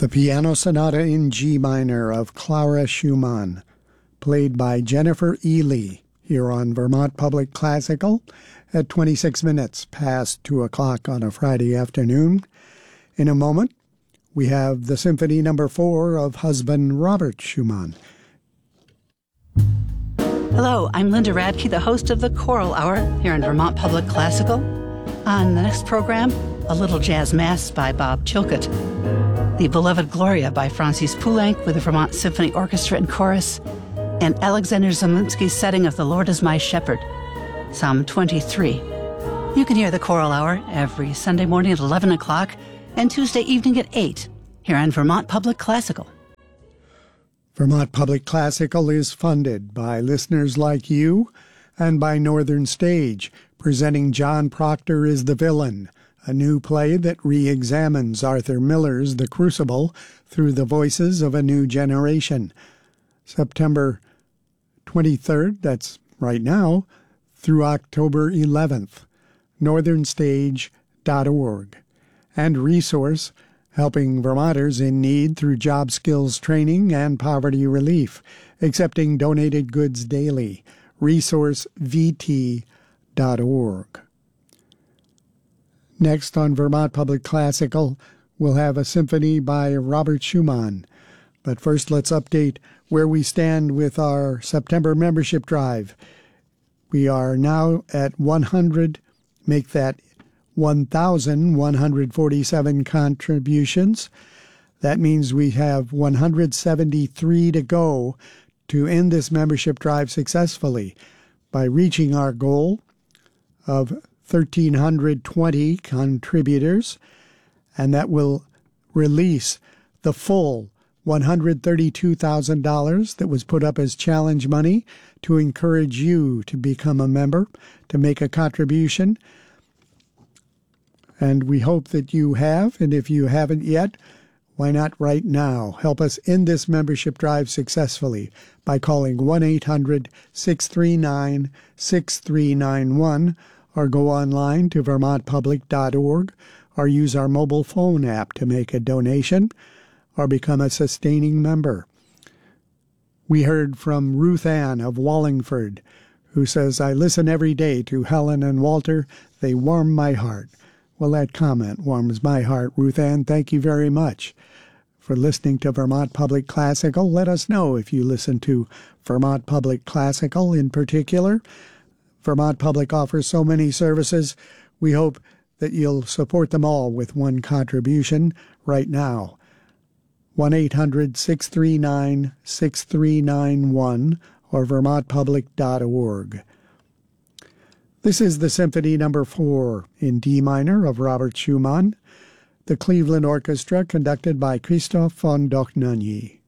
The Piano Sonata in G minor of Clara Schumann, played by Jennifer Ely, here on Vermont Public Classical at 26 minutes past 2 o'clock on a Friday afternoon. In a moment, we have the Symphony No. 4 of husband Robert Schumann. Hello, I'm Linda Radke, the host of the Choral Hour here on Vermont Public Classical. On the next program, a little jazz mass by Bob Chilcott, The Beloved Gloria by Francis Poulenc with the Vermont Symphony Orchestra and Chorus, and Alexander Zemlinsky's setting of The Lord is My Shepherd, Psalm 23. You can hear the Choral Hour every Sunday morning at 11 o'clock and Tuesday evening at 8 here on Vermont Public Classical. Vermont Public Classical is funded by listeners like you and by Northern Stage, presenting John Proctor is the Villain, a new play that re-examines Arthur Miller's The Crucible through the voices of a new generation. September 23rd, that's right now, through October 11th, northernstage.org. And resource, helping Vermonters in need through job skills training and poverty relief, accepting donated goods daily, resourcevt.org. Next on Vermont Public Classical, we'll have a symphony by Robert Schumann. But first, let's update where we stand with our September membership drive. We are now at 100, make that 1,147 contributions. That means we have 173 to go to end this membership drive successfully by reaching our goal of 1,320 contributors, and that will release the full $132,000 that was put up as challenge money to encourage you to become a member, to make a contribution. And we hope that you have, and if you haven't yet, why not right now? Help us end this membership drive successfully by calling 1-800-639-6391 or go online to vermontpublic.org or use our mobile phone app to make a donation or become a sustaining member. We heard from Ruth Ann of Wallingford, who says, I listen every day to Helen and Walter. They warm my heart. Well, that comment warms my heart, Ruth Ann. Thank you very much for listening to Vermont Public Classical. Let us know if you listen to Vermont Public Classical in particular. Vermont Public offers so many services. We hope that you'll support them all with one contribution right now. 1-800-639-6391 or vermontpublic.org. This is the Symphony No. 4 in D minor of Robert Schumann, the Cleveland Orchestra conducted by Christoph von Dohnanyi.